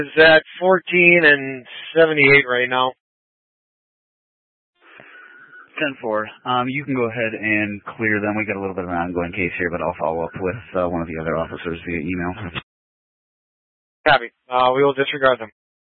Is at 14 and 78 right now. 10-4. You can go ahead and clear them. We got a little bit of an ongoing case here, but I'll follow up with one of the other officers via email. Copy. We will disregard them.